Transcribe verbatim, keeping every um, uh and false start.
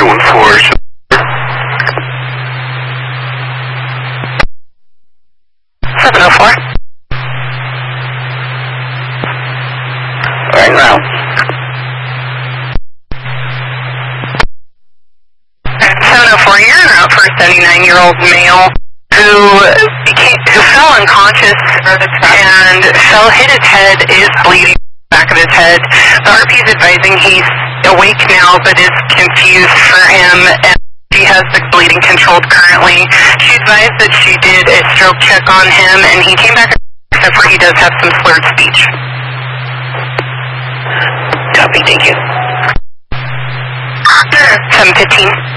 two one four. seven oh four. Right now. seven oh four, you're en route for a seventy-nine-year-old male who became, who fell unconscious and fell, hit his head, is bleeding back of his head. The R P is advising he's awake now but is confused for him, and she has the bleeding controlled currently. She advised that she did a stroke check on him and he came back except for he does have some slurred speech. Copy, thank you. seven fifteen.